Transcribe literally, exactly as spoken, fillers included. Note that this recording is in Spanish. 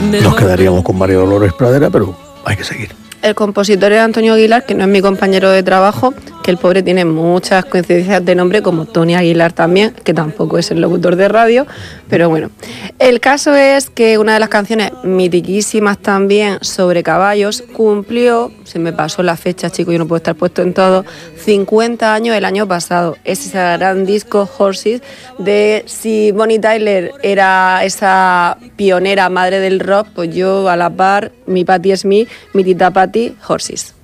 Nos quedaríamos con María Dolores Pradera, pero hay que seguir. El compositor es Antonio Aguilar, que no es mi compañero de trabajo, que el pobre tiene muchas coincidencias de nombre, como Tony Aguilar también, que tampoco es el locutor de radio, pero bueno. El caso es que una de las canciones mitiquísimas también sobre caballos cumplió, se me pasó la fecha, chicos, yo no puedo estar puesto en todo, cincuenta años el año pasado. Es ese gran disco Horses, de si Bonnie Tyler era esa pionera madre del rock, pues yo a la par, mi Patti Smith, mi tita Patti, Horses.